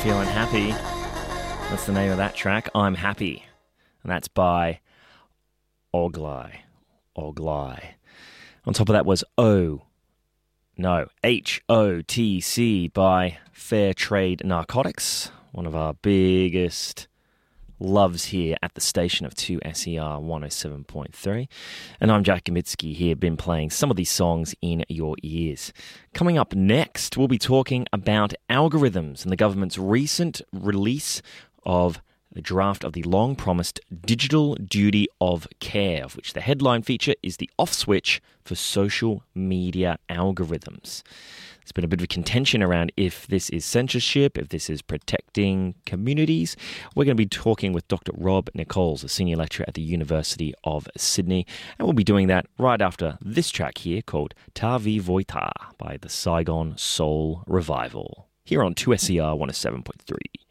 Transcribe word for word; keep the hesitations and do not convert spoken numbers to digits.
Feeling Happy. That's the name of that track. I'm Happy. And that's by Oglai. Oglai. On top of that was O. No, H O T C by Fair Trade Narcotics. One of our biggest loves here at the station of two S E R one oh seven point three. And I'm Jack Gamitsky here, been playing some of these songs in your ears. Coming up next, we'll be talking about algorithms and the government's recent release of the draft of the long-promised Digital Duty of Care, of which the headline feature is the off switch for social media algorithms. There's been a bit of contention around if this is censorship, if this is protecting communities. We're going to be talking with Doctor Rob Nichols, a senior lecturer at the University of Sydney, and we'll be doing that right after this track here called Tavi Voita by the Saigon Soul Revival, here on two S E R one oh seven point three.